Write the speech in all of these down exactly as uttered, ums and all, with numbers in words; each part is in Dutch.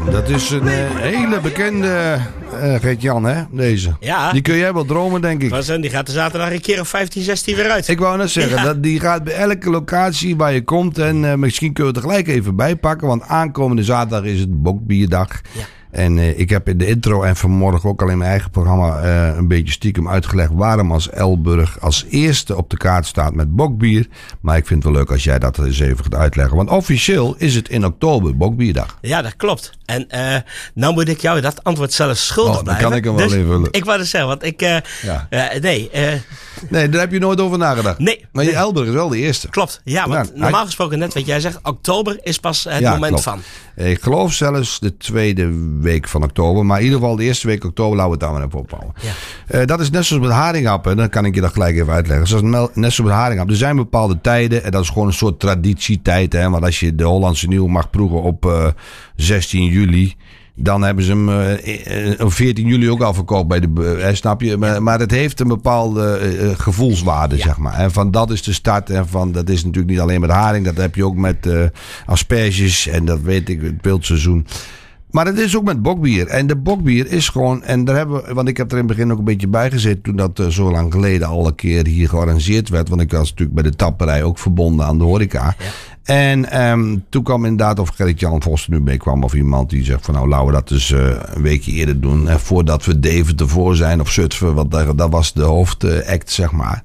Dat is een uh, hele bekende uh, Gert-Jan, hè, deze. Ja. Die kun jij wel dromen, denk ik. Was, die gaat er zaterdag een keer of vijftien, zestien weer uit. Ik wou net zeggen, ja. dat, die gaat bij elke locatie waar je komt. En uh, misschien kun je het er gelijk even bij pakken. Want aankomende zaterdag is het Bokbierdag. Ja. En uh, ik heb in de intro en vanmorgen ook al in mijn eigen programma uh, een beetje stiekem uitgelegd waarom als Elburg als eerste op de kaart staat met bokbier. Maar ik vind het wel leuk als jij dat eens even gaat uitleggen. Want officieel is het in oktober Bokbierdag. Ja, dat klopt. En uh, nou moet ik jou dat antwoord zelfs schuldig oh, blijven. Dan kan ik hem wel dus, invullen. Ik wou het zeggen, want ik... Uh, ja. uh, nee. Uh, nee, daar heb je nooit over nagedacht. Nee. Maar je nee. Elburg is wel de eerste. Klopt. Ja, want ja, normaal gesproken net wat jij zegt, oktober is pas het ja, moment klopt. van. Ik geloof zelfs de tweede week van oktober. Maar in ieder geval de eerste week oktober, laten we het daar maar even ophouden. Ja. Uh, dat is net zoals met haringhappen. Dan kan ik je dat gelijk even uitleggen. Zoals net zoals met haringhappen. Er zijn bepaalde tijden. En dat is gewoon een soort traditietijd. Hè? Want als je de Hollandse Nieuw mag proeven op uh, zestien juli... Dan hebben ze hem uh, op veertien juli ook al verkocht bij de, uh, snap je? Maar, maar het heeft een bepaalde uh, gevoelswaarde, ja. zeg maar. En van dat is de start. En van dat is natuurlijk niet alleen met haring. Dat heb je ook met uh, asperges. En dat weet ik, het wildseizoen. Maar het is ook met bokbier. En de bokbier is gewoon... En daar hebben we, want ik heb er in het begin ook een beetje bij gezeten... toen dat uh, zo lang geleden al een keer hier georganiseerd werd. Want ik was natuurlijk bij de tapperij ook verbonden aan de horeca. Ja. En um, toen kwam inderdaad of Gerrit-Jan Vos er nu mee kwam... of iemand die zegt van nou laten we dat dus uh, een weekje eerder doen... Hè, voordat we Deventer voor zijn of Zutphen. Want dat, dat was de hoofdact, zeg maar.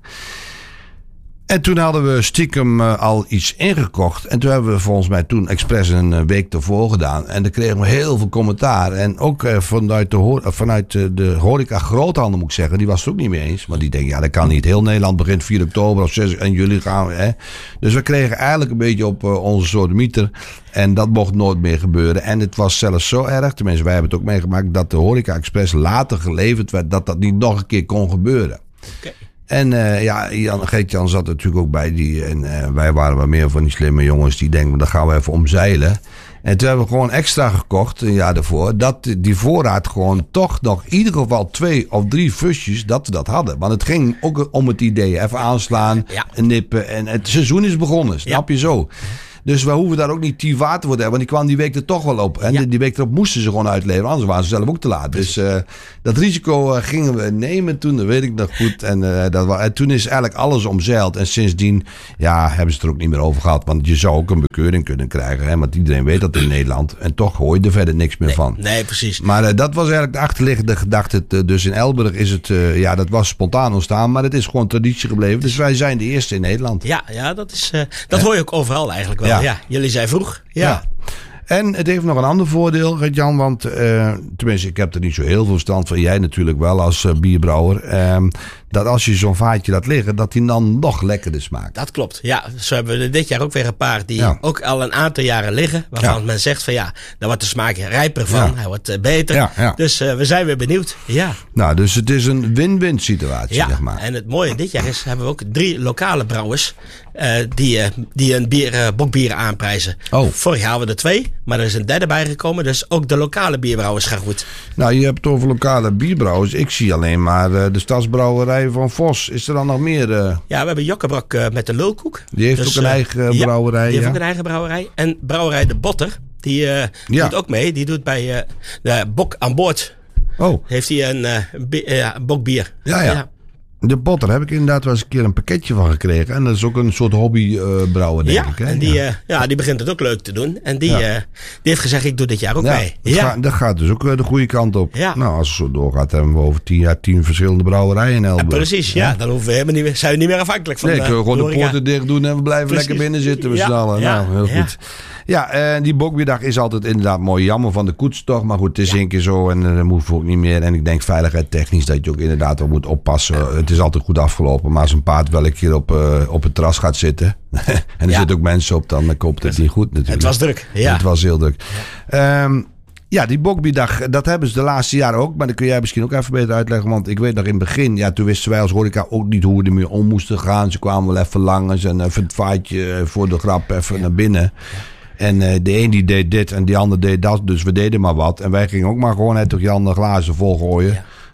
En toen hadden we stiekem uh, al iets ingekocht. En toen hebben we volgens mij toen expres een uh, week ervoor gedaan. En dan kregen we heel veel commentaar. En ook uh, vanuit, de, ho- vanuit de, de horeca groothandel moet ik zeggen. Die was het ook niet mee eens. Maar die denken ja dat kan niet. Heel Nederland begint vier oktober of zes en jullie gaan. Hè. Dus we kregen eigenlijk een beetje op uh, onze sodemieter. En dat mocht nooit meer gebeuren. En het was zelfs zo erg. Tenminste wij hebben het ook meegemaakt. Dat de horeca expres later geleverd werd. Dat dat niet nog een keer kon gebeuren. Okay. En uh, ja, Jan, Geert-Jan zat er natuurlijk ook bij. Die, en uh, wij waren wel meer van die slimme jongens die denken, dan gaan we even omzeilen. En toen hebben we gewoon extra gekocht, een jaar daarvoor, dat die voorraad gewoon toch nog in ieder geval twee of drie fusjes, dat we dat hadden. Want het ging ook om het idee, even aanslaan, ja. nippen. En het seizoen is begonnen, snap je zo. Dus we hoeven daar ook niet tien water voor te hebben. Want die kwam die week er toch wel op. En ja. die week erop moesten ze gewoon uitleveren. Anders waren ze zelf ook te laat. Dus uh, dat risico uh, gingen we nemen toen. Dat weet ik nog goed. En, uh, dat wa- en toen is eigenlijk alles omzeild. En sindsdien ja, hebben ze het er ook niet meer over gehad. Want je zou ook een bekeuring kunnen krijgen. Hè? Want iedereen weet dat in Nederland. En toch hoor je er verder niks meer nee, van. Nee, precies. Maar uh, dat was eigenlijk de achterliggende gedachte. Dus in Elburg is het... Uh, ja, dat was spontaan ontstaan. Maar het is gewoon traditie gebleven. Dus wij zijn de eerste in Nederland. Ja, ja dat, is, uh, dat hoor je ook overal eigenlijk wel. Ja. Ja, jullie zijn vroeg. Ja. ja. En het heeft nog een ander voordeel, Gert-Jan. Want uh, tenminste, ik heb er niet zo heel veel verstand van. Jij natuurlijk wel als uh, bierbrouwer. Um, dat als je zo'n vaatje laat liggen, dat die dan nog lekkerder smaakt. Dat klopt. Ja, zo hebben we dit jaar ook weer een paar die ja. ook al een aantal jaren liggen. Waarvan ja. men zegt van ja, daar wordt de smaak rijper van. Ja. Hij wordt uh, beter. Ja, ja. Dus uh, we zijn weer benieuwd. Ja. Nou, dus het is een win-win situatie. Ja, zeg maar. En het mooie dit jaar is, hebben we ook drie lokale brouwers uh, die, uh, die een bier, uh, bokbieren aanprijzen. Oh. Vorig jaar hadden we er twee, maar er is een derde bijgekomen. Dus ook de lokale bierbrouwers gaan goed. Nou, je hebt het over lokale bierbrouwers. Ik zie alleen maar uh, de stadsbrouwerij van Vos. Is er dan nog meer? Uh... Ja, we hebben Jokkebrok uh, met de lulkoek. Die heeft dus, ook een eigen uh, brouwerij. Ja, die heeft ja. ook een eigen brouwerij. En brouwerij De Botter, die uh, ja. doet ook mee. Die doet bij uh, de Bok aan Boord. Oh. Heeft hij een, uh, bi- uh, een bokbier. Ja, ja. ja. De Botter heb ik inderdaad wel eens een keer een pakketje van gekregen. En dat is ook een soort hobbybrouwer, uh, denk ja, ik. Hè? En die, ja. Uh, ja, die begint het ook leuk te doen. En die, ja. uh, die heeft gezegd, ik doe dit jaar ook ja, mee. Dat, ja. gaat, dat gaat dus ook uh, de goede kant op. Ja. Nou, als het zo doorgaat, hebben we over tien jaar tien verschillende brouwerijen in Elburg. Ja, precies, ja. ja. Dan hoeven we helemaal niet meer, zijn we niet meer afhankelijk van. Nee, uh, kunnen we gewoon de poorten dicht doen en we blijven precies. lekker binnen zitten met ja. z'n allen. Ja. Nou, heel ja. goed. Ja, uh, die bokbierdag is altijd inderdaad mooi. Jammer van de koets toch. Maar goed, het is ja. één keer zo en uh, dat hoeven we ook niet meer. En ik denk veiligheid technisch dat je ook inderdaad wel moet oppassen. Ja. Het is altijd goed afgelopen. Maar als een paard wel een keer op, uh, op het terras gaat zitten. en er ja. zitten ook mensen op, dan koopt het niet goed natuurlijk. Het was druk. Ja. Het was heel druk. Ja. Um, Ja, die bokbierdag, dat hebben ze de laatste jaren ook. Maar dat kun jij misschien ook even beter uitleggen. Want ik weet nog in het begin, ja, toen wisten wij als horeca ook niet hoe we ermee om moesten gaan. Ze kwamen wel even langs en even het vaatje voor de grap even ja. naar binnen. Ja. En uh, de een die deed dit en die ander deed dat. Dus we deden maar wat. En wij gingen ook maar gewoon uit de glazen volgooien. Ja.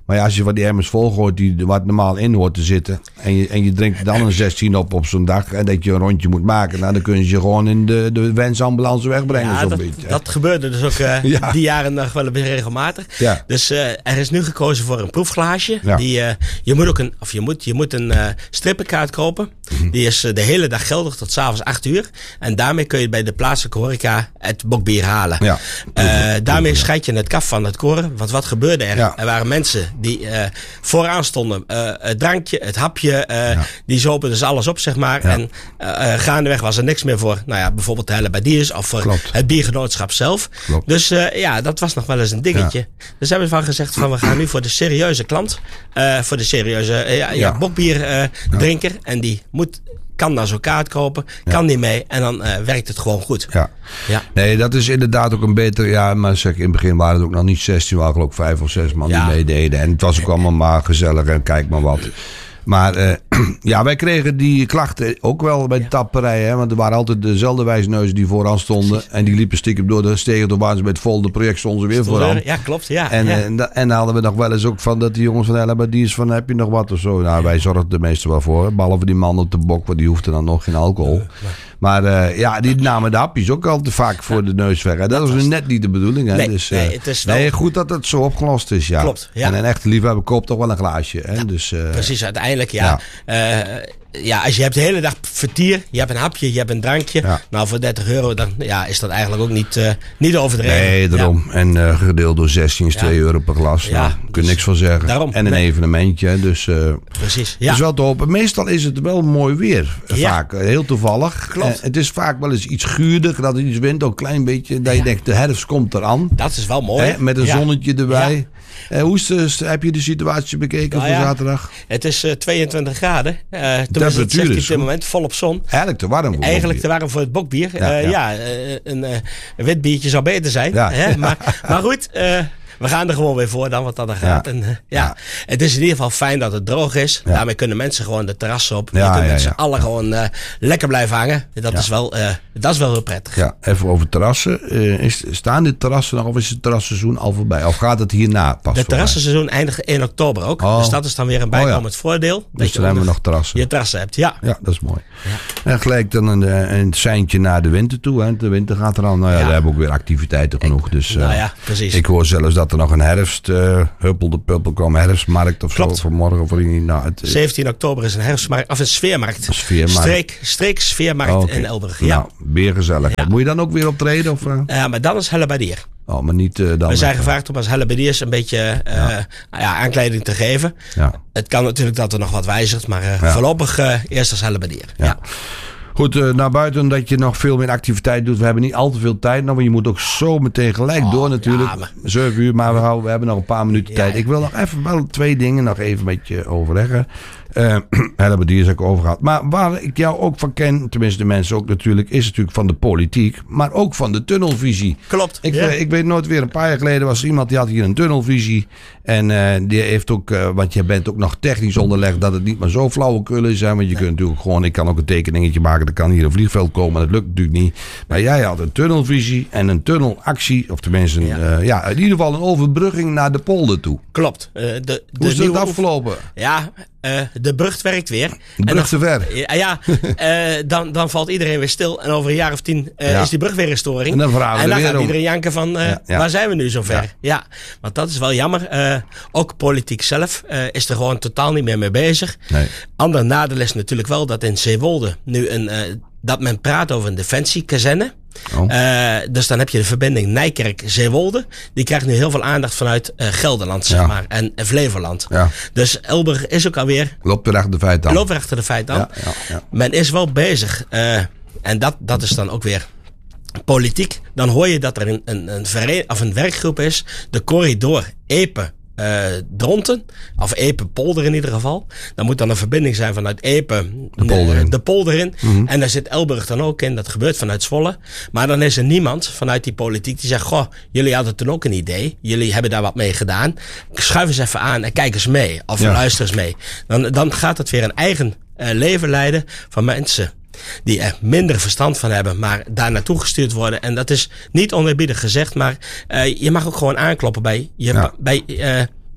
Maar ja, als je van die emmers volgooit die wat normaal in hoort te zitten. En je, en je drinkt dan een zestien op op zo'n dag. En dat je een rondje moet maken. Nou, dan kun je je gewoon in de, de wensambulance wegbrengen. Ja, zo'n dat, beetje, dat gebeurde dus ook uh, ja. die jaren nog wel regelmatig. Ja. Dus uh, er is nu gekozen voor een proefglaasje. Ja. Die, uh, je moet ook een, of je moet, je moet een uh, strippenkaart kopen. Mm-hmm. Die is uh, de hele dag geldig tot 's avonds acht uur. En daarmee kun je bij de plaatselijke horeca het bokbier halen. Ja. Uh, daarmee scheid je het kaf van het koren. Want wat gebeurde er? Ja. Er waren mensen die uh, vooraan stonden. Uh, het drankje, het hapje. Uh, ja. Die zopen dus alles op, zeg maar. Ja. En uh, gaandeweg was er niks meer voor. Nou ja, bijvoorbeeld de hellebaardiers of voor Klopt. het biergenootschap zelf. Klopt. Dus uh, ja, dat was nog wel eens een dingetje. Ja. Dus hebben we van gezegd van we gaan nu voor de serieuze klant. Uh, voor de serieuze uh, ja, ja. bokbierdrinker. Uh, ja. En die moet... kan dan zo'n kaart kopen, kan ja. die mee en dan uh, werkt het gewoon goed. Ja. ja, nee, dat is inderdaad ook een beter, ja, maar zeg, in het begin waren het ook nog niet zestien, waren geloof ik vijf of zes man ja. die meededen. En het was ook allemaal maar gezellig en kijk maar wat. Maar uh, ja, wij kregen die klachten ook wel bij de tapperij. Hè? Want er waren altijd dezelfde wijsneuzen die vooraan stonden. Precies. En die liepen stiekem door de stegen. Door waren ze bij het volgende project stonden ze weer Stond vooraan. Ja, klopt. Ja, en, ja. En, en, en dan hadden we nog wel eens ook van dat die jongens van Hellebaardiers die is van heb je nog wat of zo. Nou, wij zorgden er meestal wel voor. Behalve die man op de bok, want die hoefde dan nog geen alcohol. Uh, maar uh, ja, die namen de hapjes ook al te vaak voor de neus weg. Hè? Dat, dat was net niet de bedoeling. Hè? Nee, dus, uh, nee, het is wel... nee, goed dat het zo opgelost is. Ja. Klopt. Ja. En een echte liefhebber koopt toch wel een glaasje. Hè? Ja, dus, uh, precies, uiteindelijk ja. ja. Uh, Ja, als je hebt de hele dag vertier, je hebt een hapje, je hebt een drankje. Ja. Nou, voor dertig euro dan ja, is dat eigenlijk ook niet, uh, niet overdreven. Nee, daarom. Ja. En uh, gedeeld door zestien is ja. twee euro per glas. Ja, nou, kun je dus niks van zeggen. Daarom. En een nee. evenementje. Dus, uh, Precies. Ja. Dus wel te hopen. Meestal is het wel mooi weer. Ja. Vaak. Heel toevallig. Klopt. Uh, het is vaak wel eens iets guurder. Dat het iets wint, ook een klein beetje. Dat ja. je denkt, de herfst komt eraan. Dat is wel mooi. Hè, met een ja. zonnetje erbij. Ja. Uh, hoe is de, heb je de situatie bekeken nou, voor ja, zaterdag? Het is uh, tweeëntwintig graden. Uh, Temperatuur is op dit moment volop zon. Eigenlijk te warm voor Eigenlijk te warm voor het bokbier. Ja, uh, ja. ja uh, een, uh, een wit biertje zou beter zijn. Ja. Hè? Maar, maar goed... Uh, we gaan er gewoon weer voor dan wat dat er gaat. Ja. En, uh, ja. ja, het is in ieder geval fijn dat het droog is. Ja. Daarmee kunnen mensen gewoon de terrassen op. Ja, je kunt ja, met z'n ja. allen gewoon uh, lekker blijven hangen. Dat, ja. is wel, uh, dat is wel heel prettig. Ja, even over terrassen. Uh, is, staan de terrassen nog of is het terrassenseizoen al voorbij? Of gaat het hierna pas Het terrassenseizoen eindigt één oktober ook. Oh. Dus dat is dan weer een bijkomend oh, ja. voordeel. Dus dat dan hebben we nog terrassen. Je terrassen hebt, ja. Ja, dat is mooi. Ja. En gelijk dan een, een seintje naar de winter toe. Hè. De winter gaat er al. Nou ja, ja. daar hebben we ook weer activiteiten genoeg. Dus, uh, nou ja, precies. Ik hoor zelfs dat er nog een herfst Uh, Huppel de Puppel kwam herfstmarkt of Klopt. zo vanmorgen. Voor die, nou, het, zeventien oktober is een herfstmarkt, of een sfeermarkt. Een sfeermarkt. Streek, streek sfeermarkt oh, okay. in Elburg. Ja. Nou, weer gezellig. Ja. Moet je dan ook weer optreden? Of, uh? Ja, maar dan is hellebaardier. Oh, maar niet uh, dan. We zijn gevraagd om als hellebaardiers een beetje uh, ja. Ja, aankleding te geven. Ja. Het kan natuurlijk dat er nog wat wijzigt, maar uh, ja. voorlopig uh, eerst als hellebaardier. Ja. Ja. Goed, uh, naar buiten dat je nog veel meer activiteit doet. We hebben niet al te veel tijd nog, want je moet ook zo meteen gelijk oh, door natuurlijk. Ja, maar... zeven uur, maar we, houden, we hebben nog een paar minuten ja, tijd. Ik wil nog even wel twee dingen nog even met je overleggen. Uh, hellebaardiers heb ik over gehad. Maar waar ik jou ook van ken, tenminste de mensen ook natuurlijk, is natuurlijk van de politiek, maar ook van de tunnelvisie. Klopt. Ik, ja. ik weet nooit weer, een paar jaar geleden was er iemand die had hier een tunnelvisie. En uh, die heeft ook, uh, want je bent ook nog technisch onderlegd dat het niet maar zo flauwekul is. Hè, want je nee. kunt natuurlijk gewoon, ik kan ook een tekeningetje maken, er kan hier een vliegveld komen, maar dat lukt natuurlijk niet. Maar jij had een tunnelvisie en een tunnelactie, of tenminste, ja. Uh, ja, in ieder geval een overbrugging naar de polder toe. Klopt. Uh, de, de Hoe is dat afgelopen? Ja, uh, de brug werkt weer. De brug te ver. Ja, ja uh, dan, dan valt iedereen weer stil en over een jaar of tien uh, ja. is die brug weer in storing. En dan, vragen en dan we gaat weer iedereen janken van, uh, ja, ja. waar zijn we nu zover? Ja. ja, want dat is wel jammer. Uh, ook politiek zelf uh, is er gewoon totaal niet meer mee bezig. Nee. Ander nadeel is natuurlijk wel dat in Zeewolde nu een... Uh, dat men praat over een defensiekazerne. Oh. Uh, dus dan heb je de verbinding Nijkerk-Zeewolde. Die krijgt nu heel veel aandacht vanuit uh, Gelderland, zeg ja. maar. En uh, Flevoland. Ja. Dus Elburg is ook alweer... Loopt weer achter de feit aan. Loopt weer achter de feit aan. Ja, ja, ja. Men is wel bezig. Uh, en dat, dat is dan ook weer politiek. Dan hoor je dat er een, een, een, vere- of een werkgroep is. De corridor Epe. Uh, Dronten, of Epe-Polder in ieder geval. Dan moet dan een verbinding zijn vanuit Epe de polder in. De polder in. Mm-hmm. En daar zit Elburg dan ook in. Dat gebeurt vanuit Zwolle. Maar dan is er niemand vanuit die politiek die zegt... Goh, jullie hadden toen ook een idee. Jullie hebben daar wat mee gedaan. Schuif eens even aan en kijk eens mee. Of ja. luister eens mee. Dan, dan gaat het weer een eigen uh, leven leiden van mensen... die er minder verstand van hebben, maar daar naartoe gestuurd worden. En dat is niet oneerbiedig gezegd, maar uh, je mag ook gewoon aankloppen bij, je, ja. bij uh,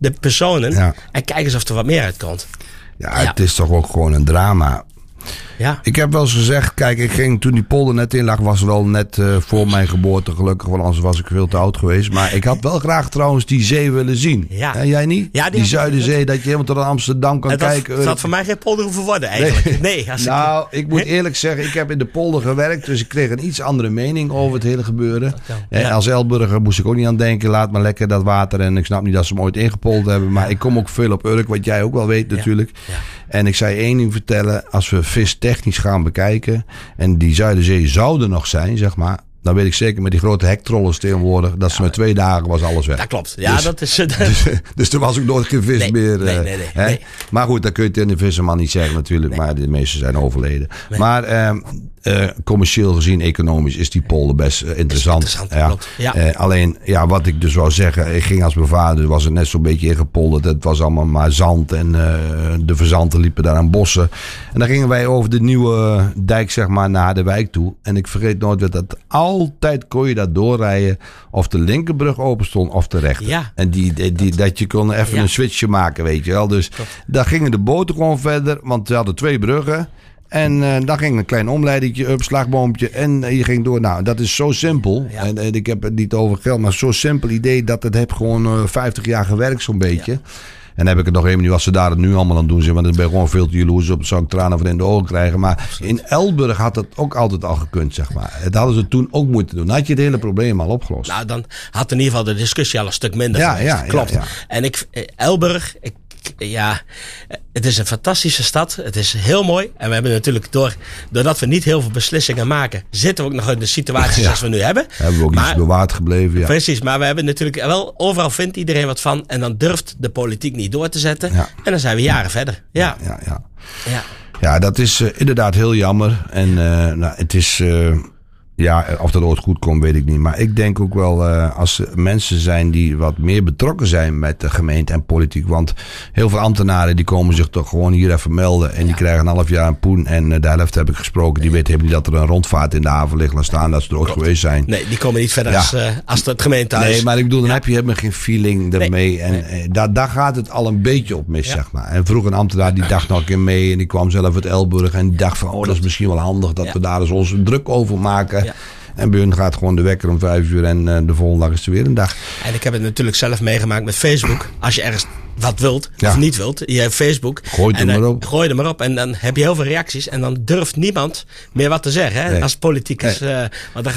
de personen. Ja. En kijk eens of er wat meer uitkomt. Ja, ja, het is toch ook gewoon een drama. Ja. Ik heb wel eens gezegd, kijk, ik ging toen die polder net in lag, was wel net uh, voor mijn geboorte gelukkig, want anders was ik veel te oud geweest. Maar ik had wel graag trouwens die zee willen zien. Ja. En jij niet? Ja, die die Zuiderzee, dat je helemaal tot Amsterdam kan het kijken. Het had voor mij geen polder hoeven worden eigenlijk. Nee. nee als nou, ik, ik moet eerlijk zeggen, ik heb in de polder gewerkt, dus ik kreeg een iets andere mening over het hele gebeuren. Ja. En als Elburger moest ik ook niet aan denken, laat maar lekker dat water. En ik snap niet dat ze hem ooit ingepold hebben, maar ik kom ook veel op Urk, wat jij ook wel weet natuurlijk. Ja. Ja. En ik zei één ding vertellen, als we vis technisch gaan bekijken en die Zuiderzee zou er nog zijn, zeg maar, dan weet ik zeker met die grote hektrollers tegenwoordig, dat ze ja, met twee dagen was alles weg. Dat klopt. Ja, dus, dat is... Uh, dus, dus er was ook nooit geen vis nee, meer. Nee, nee, nee, hè? nee. Maar goed, dat kun je tegen de visserman niet zeggen natuurlijk, nee. Maar de meesten zijn overleden. Nee. Maar uh, uh, commercieel gezien, economisch, is die polder best uh, interessant. Is interessant, ja. klopt. Ja. Uh, alleen, ja, wat ik dus wou zeggen, ik ging als mijn vader, was het net zo'n beetje ingepolderd. Het was allemaal maar zand en uh, de verzanten liepen daar aan bossen. En dan gingen wij over de nieuwe dijk, zeg maar, naar Harderwijk toe. En ik vergeet nooit dat dat altijd kon je dat doorrijden of de linkerbrug open stond of de rechter. Ja. En die, die, die, dat je kon even ja. een switchje maken, weet je wel. Dus Klopt. Daar gingen de boten gewoon verder, want ze hadden twee bruggen. En uh, dan ging een klein omleidingje op, slagboompje. En uh, je ging door. Nou, dat is zo simpel. Ja. En, en ik heb het niet over geld, maar zo'n simpel idee dat het heeft gewoon uh, vijftig jaar gewerkt zo'n beetje. Ja. En dan heb ik het nog helemaal niet wat ze daar het nu allemaal aan doen zijn. Want ik ben gewoon veel te jaloers op. Zou ik tranen van in de ogen krijgen. Maar Absoluut. In Elburg had dat ook altijd al gekund, zeg maar. Dat hadden ze toen ook moeten doen. Dan had je het hele probleem al opgelost. Nou, dan had in ieder geval de discussie al een stuk minder ja, geweest. Ja, Klopt. Ja, ja. En ik, Elburg, ik, ja, het is een fantastische stad. Het is heel mooi. En we hebben natuurlijk, door, doordat we niet heel veel beslissingen maken, zitten we ook nog in de situatie ja. zoals we nu hebben. Hebben we ook maar, iets bewaard gebleven. Ja. Precies, maar we hebben natuurlijk wel, overal vindt iedereen wat van. En dan durft de politiek niet door te zetten. Ja. En dan zijn we jaren verder. Ja, ja, ja. ja. ja. ja dat is uh, inderdaad heel jammer. En uh, nou, het is... Uh, Ja, of dat ooit goed komt, weet ik niet. Maar ik denk ook wel, uh, als er mensen zijn die wat meer betrokken zijn met de gemeente en politiek. Want heel veel ambtenaren die komen zich toch gewoon hier even melden. En ja. die krijgen een half jaar een poen. En uh, de helft heb ik gesproken. Die weten helemaal niet dat er een rondvaart in de haven ligt. Laat staan dat ze er ooit geweest zijn. Nee, die komen niet verder ja. als, uh, als het gemeentehuis. Nee, maar ik bedoel, dan ja. heb je helemaal geen feeling ermee. Nee. En nee. uh, daar, daar gaat het al een beetje op mis, ja. zeg maar. En vroeger een ambtenaar die dacht nog een keer mee. En die kwam zelf uit Elburg. En die dacht van, oh, dat is misschien wel handig dat ja. we daar eens onze druk over maken. Ja. En bij hun gaat gewoon de wekker om vijf uur en uh, de volgende dag is er weer een dag. En ik heb het natuurlijk zelf meegemaakt met Facebook. Als je ergens wat wilt ja. of niet wilt, je hebt Facebook. Gooi er maar op. Gooi er maar op en dan heb je heel veel reacties. En dan durft niemand meer wat te zeggen. Hè? Nee. Als politiek is. Nee. Uh, want dan